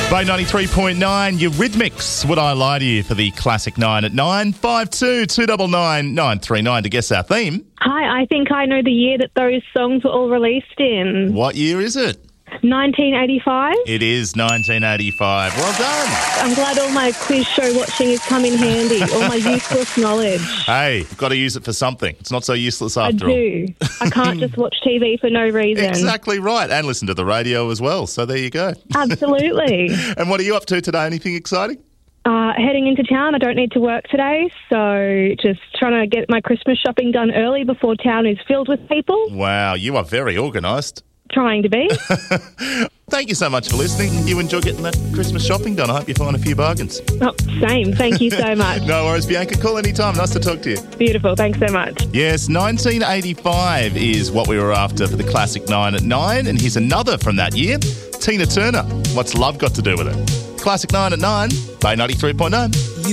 Bay 93.9, Eurythmics. Would I lie to you for the classic 9 at 9? 52 299 939 to guess our theme. Hi, I think I know the year that those songs were all released in. What year is it? 1985. It is 1985. Well done. I'm glad all my quiz show watching has come in handy, all my useless knowledge. Hey, you've got to use it for something. It's not so useless after all. I do. I can't just watch TV for no reason. Exactly right. And listen to the radio as well. So there you go. Absolutely. And what are you up to today? Anything exciting? Heading into town. I don't need to work today, so just trying to get my Christmas shopping done early before town is filled with people. Wow, you are very organised. Trying to be. Thank you so much for listening. You enjoy getting that Christmas shopping done. I hope you find a few bargains. Oh, same. Thank you so much. No worries, Bianca. Call anytime. Nice to talk to you. Beautiful. Thanks so much. Yes, 1985 is what we were after for the classic 9 at 9. And here's another from that year. Tina Turner. What's love got to do with it? Classic 9 at 9, Bay 93.9.